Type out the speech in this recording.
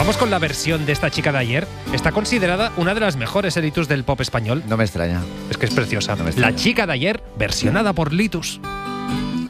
Vamos con la versión de esta chica de ayer. Está considerada una de las mejores Litus del pop español. No me extraña. Es que es preciosa. No me extraña. La chica de ayer, versionada por Litus.